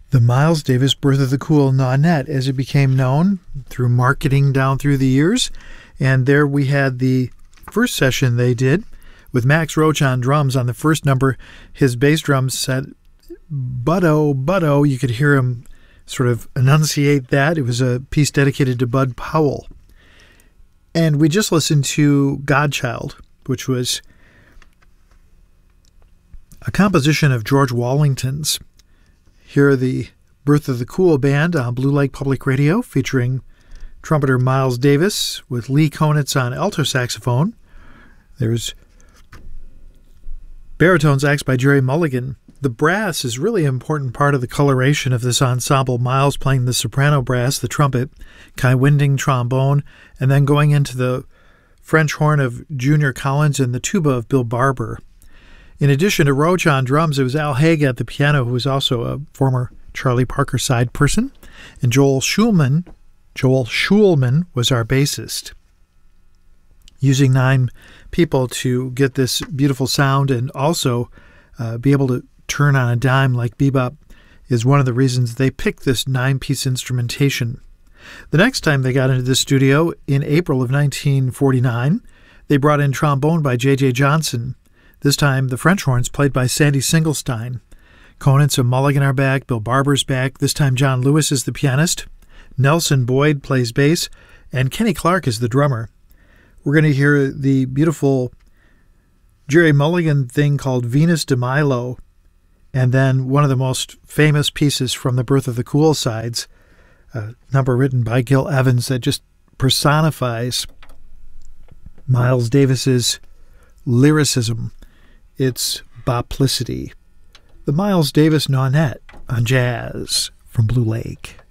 The Miles Davis Birth of the Cool Nonet, as it became known through marketing down through the years. And there we had the first session they did with Max Roach on drums. On the first number, his bass drums said, "Bud-o, Bud-o." You could hear him sort of enunciate that. It was a piece dedicated to Bud Powell. And we just listened to Godchild, which was a composition of George Wallington's. Here are the Birth of the Cool Band on Blue Lake Public Radio, featuring trumpeter Miles Davis with Lee Konitz on alto saxophone. There's baritone sax by Jerry Mulligan. The brass is really an important part of the coloration of this ensemble. Miles playing the soprano brass, the trumpet, Kai Winding trombone, and then going into the French horn of Junior Collins and the tuba of Bill Barber. In addition to Roach on drums, it was Al Haig at the piano, who was also a former Charlie Parker side person, and Joel Schulman was our bassist. Using 9 people to get this beautiful sound and also be able to turn on a dime like bebop is one of the reasons they picked this 9-piece instrumentation. The next time they got into the studio, in April of 1949, they brought in trombone by J.J. Johnson. This time, the French horns played by Sandy Singlestein. Konitz and Mulligan are back, Bill Barber's back. This time, John Lewis is the pianist. Nelson Boyd plays bass, and Kenny Clark is the drummer. We're going to hear the beautiful Jerry Mulligan thing called Venus de Milo, and then one of the most famous pieces from the Birth of the Cool sides, a number written by Gil Evans that just personifies Miles Davis's lyricism. It's boplicity. The Miles Davis Nonet on Jazz from Blue Lake.